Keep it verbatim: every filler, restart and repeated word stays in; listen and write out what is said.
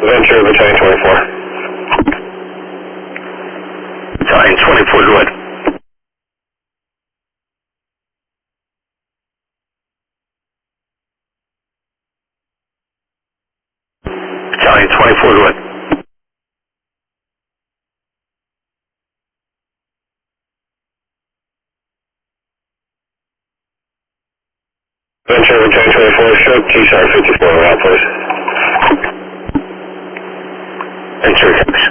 Ventura, Battalion twenty-four. Battalion twenty-four, go ahead. Battalion twenty-four, go ahead. Ventura, Battalion twenty-four, show T-Star fifty-four around, please. Ventura,